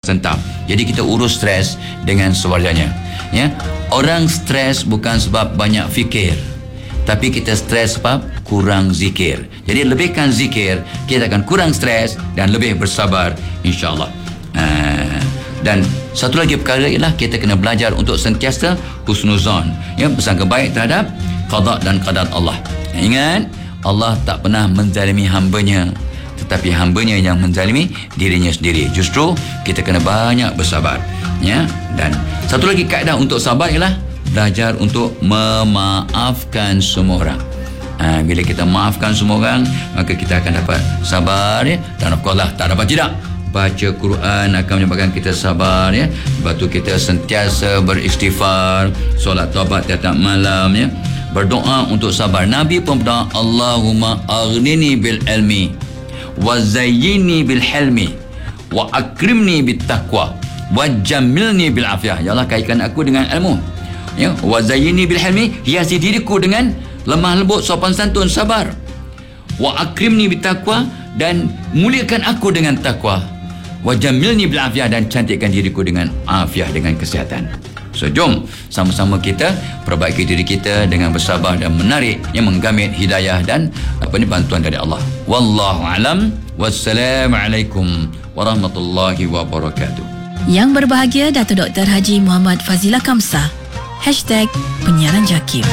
serentak. Jadi kita urus stres dengan sewajarnya. Ya, orang stres bukan sebab banyak fikir, tapi kita stres sebab kurang zikir. Jadi lebihkan zikir, kita akan kurang stres dan lebih bersabar, insya-Allah. Dan satu lagi perkara ialah kita kena belajar untuk sentiasa husnuzan, ya, bersangka baik terhadap qada dan qadar Allah. Ingat, Allah tak pernah menzalimi hambanya, tetapi hambanya yang menzalimi dirinya sendiri. Justru kita kena banyak bersabar, ya. Dan satu lagi kaedah untuk sabar ialah belajar untuk memaafkan semua orang. Bila kita maafkan semua orang, maka kita akan dapat sabar, ya. Dan of course lah, tak dapat tidak, baca Quran akan menyebabkan kita sabar, ya. Sebab tu kita sentiasa beristighfar, solat taubat tiap malam, ya. Berdoa untuk sabar. Nabi pun berdoa, Allahumma aghnini bil ilmi wa zayyini bil hilmi wa akrimni bit taqwa wa jamilni bil afiyah. Ya Allah, kaitkan aku dengan ilmu, ya. Wa zayyini bil hilmi, hiasi diriku dengan lemah lembut, sopan santun, sabar. Wa akrimni bit taqwa, dan muliakan aku dengan takwa. Wa jamilni bil afiyah, dan cantikkan diriku dengan afiah, dengan kesihatan. So jom sama-sama kita perbaiki diri kita dengan bersabar dan menarik yang menggamit hidayah dan bantuan dari Allah. Wallahu alam. Wassalamualaikum warahmatullahi wabarakatuh. Yang berbahagia Dato' Dr. Haji Muhammad Fazilah Kamsah #Penyiaran Jakim.